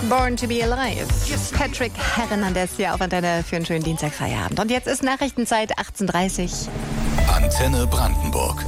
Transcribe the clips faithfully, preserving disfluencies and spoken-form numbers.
Born to be Alive. Patrick Hernandez hier auf Antenne für einen schönen Dienstagfeierabend. Und jetzt ist Nachrichtenzeit achtzehn Uhr dreißig. Antenne Brandenburg.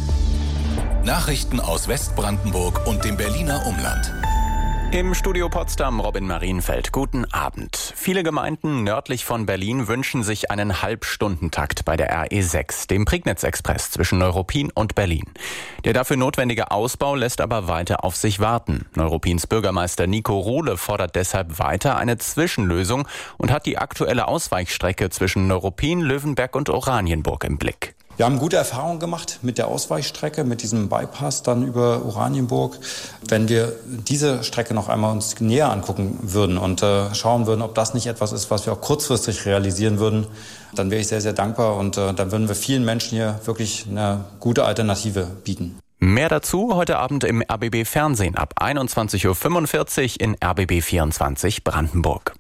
Nachrichten aus Westbrandenburg und dem Berliner Umland. Im Studio Potsdam Robin Marienfeld. Guten Abend. Viele Gemeinden nördlich von Berlin wünschen sich einen Halbstundentakt bei der R E sechs, dem Prignitz-Express zwischen Neuruppin und Berlin. Der dafür notwendige Ausbau lässt aber weiter auf sich warten. Neuruppins Bürgermeister Nico Ruhle fordert deshalb weiter eine Zwischenlösung und hat die aktuelle Ausweichstrecke zwischen Neuruppin, Löwenberg und Oranienburg im Blick. Wir haben gute Erfahrungen gemacht mit der Ausweichstrecke, mit diesem Bypass dann über Oranienburg. Wenn wir diese Strecke noch einmal uns näher angucken würden und äh, schauen würden, ob das nicht etwas ist, was wir auch kurzfristig realisieren würden, dann wäre ich sehr, sehr dankbar und äh, dann würden wir vielen Menschen hier wirklich eine gute Alternative bieten. Mehr dazu heute Abend im R B B Fernsehen ab einundzwanzig Uhr fünfundvierzig in R B B vierundzwanzig Brandenburg.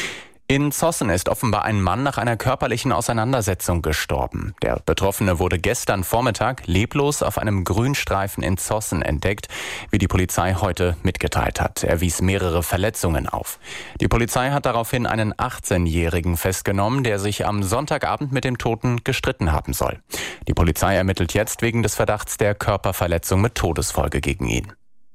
In Zossen ist offenbar ein Mann nach einer körperlichen Auseinandersetzung gestorben. Der Betroffene wurde gestern Vormittag leblos auf einem Grünstreifen in Zossen entdeckt, wie die Polizei heute mitgeteilt hat. Er wies mehrere Verletzungen auf. Die Polizei hat daraufhin einen achtzehnjährigen festgenommen, der sich am Sonntagabend mit dem Toten gestritten haben soll. Die Polizei ermittelt jetzt wegen des Verdachts der Körperverletzung mit Todesfolge gegen ihn.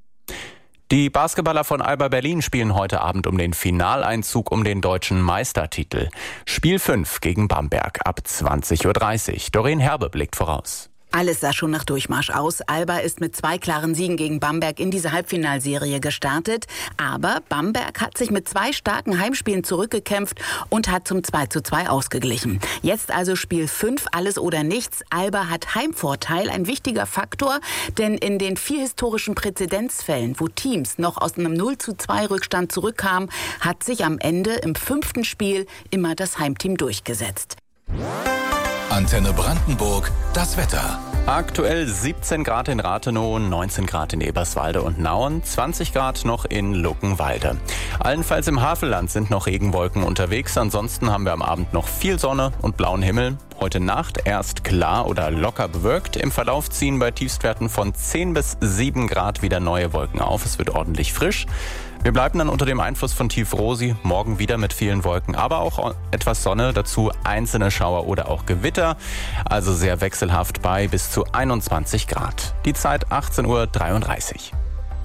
Die Basketballer von Alba Berlin spielen heute Abend um den Finaleinzug um den deutschen Meistertitel. Spiel fünf gegen Bamberg ab zwanzig Uhr dreißig. Doreen Herbe blickt voraus. Alles sah schon nach Durchmarsch aus. Alba ist mit zwei klaren Siegen gegen Bamberg in diese Halbfinalserie gestartet. Aber Bamberg hat sich mit zwei starken Heimspielen zurückgekämpft und hat zum zwei zu zwei ausgeglichen. Jetzt also Spiel fünf, alles oder nichts. Alba hat Heimvorteil, ein wichtiger Faktor. Denn in den vier historischen Präzedenzfällen, wo Teams noch aus einem null zu zwei Rückstand zurückkamen, hat sich am Ende im fünften Spiel immer das Heimteam durchgesetzt. Antenne Brandenburg, das Wetter. Aktuell siebzehn Grad in Rathenow, neunzehn Grad in Eberswalde und Nauen, zwanzig Grad noch in Luckenwalde. Allenfalls im Havelland sind noch Regenwolken unterwegs. Ansonsten haben wir am Abend noch viel Sonne und blauen Himmel. Heute Nacht erst klar oder locker bewölkt. Im Verlauf ziehen bei Tiefstwerten von zehn bis sieben Grad wieder neue Wolken auf. Es wird ordentlich frisch. Wir bleiben dann unter dem Einfluss von Tief Rosi, morgen wieder mit vielen Wolken, aber auch etwas Sonne, dazu einzelne Schauer oder auch Gewitter, also sehr wechselhaft bei bis zu einundzwanzig Grad. Die Zeit achtzehn Uhr dreiunddreißig.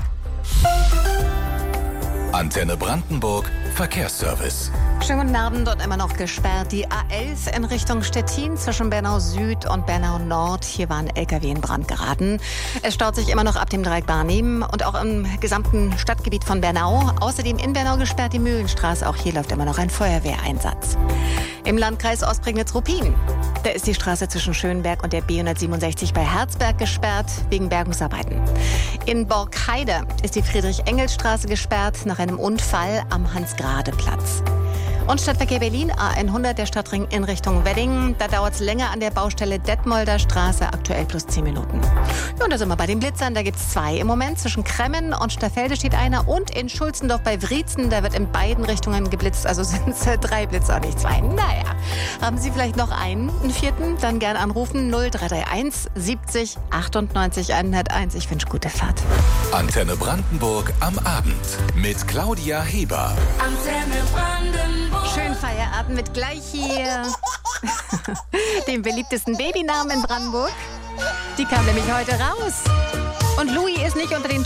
Antenne Brandenburg, Verkehrsservice. Schönen guten Abend und immer noch gesperrt. Die A elf in Richtung Stettin zwischen Bernau Süd und Bernau Nord. Hier war ein L K W in Brand geraten. Es staut sich immer noch ab dem Dreieck Barnim und auch im gesamten Stadtgebiet von Bernau. Außerdem in Bernau gesperrt die Mühlenstraße. Auch hier läuft immer noch ein Feuerwehreinsatz. Im Landkreis Ostprignitz-Ruppin. Da ist die Straße zwischen Schönberg und der B hundertsiebenundsechzig bei Herzberg gesperrt wegen Bergungsarbeiten. In Borkheide ist die Friedrich-Engels-Straße gesperrt nach einem Unfall am Hans-Grade-Platz. Und Stadtverkehr Berlin, A hundert, der Stadtring in Richtung Wedding. Da dauert es länger an der Baustelle Detmolder Straße, aktuell plus zehn Minuten. Ja, und da sind wir bei den Blitzern, da gibt es zwei im Moment. Zwischen Kremmen und Staffelder steht einer und in Schulzendorf bei Wriezen, da wird in beiden Richtungen geblitzt. Also sind es drei Blitzer, nicht zwei. Naja, haben Sie vielleicht noch einen, einen vierten? Dann gerne anrufen null drei drei eins siebzig achtundneunzig hunderteins. Ich wünsche gute Fahrt. Antenne Brandenburg am Abend mit Claudia Heber. Antenne Brandenburg. Schönen Feierabend mit gleich hier dem beliebtesten Babynamen in Brandenburg. Die kam nämlich heute raus. Und Louis ist nicht unter den